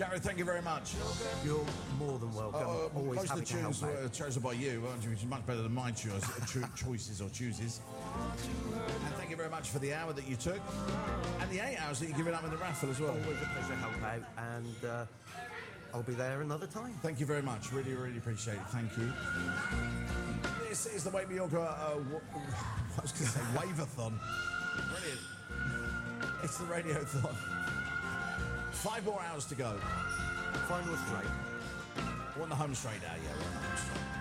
Gary, thank you very much. You're more than welcome. Always most of happy the to help tunes were out. chosen by you, which is much better than my choices or chooses. And thank you very much for the hour that you took and the 8 hours that you're giving up in the raffle as well. Always a pleasure to help out, and I'll be there another time. Thank you very much. Really, really appreciate it. Thank you. This is the Wake Me Yorker, I was going to say Waveathon. Brilliant. It's the Radiothon. 5 more hours to go. Final straight. We're on the home straight now, yeah. We're on the home straight.